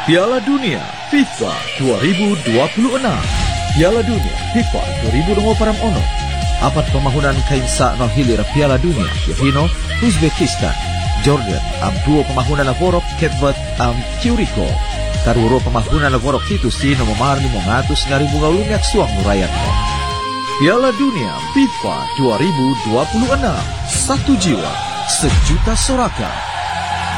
Piala Dunia FIFA 2026. Piala Dunia FIFA 2026 apat pemahunan kainsa no hilir Piala Dunia Yohino, Uzbekistan, Jordan am duo pemahunan lavorok Ketbat am Curiko. Karuro pemahunan lavorok itu si no memarni mongatus ngaribu gaulunyak suang nurayat mo. Piala Dunia FIFA 2026. Satu jiwa, sejuta sorakan.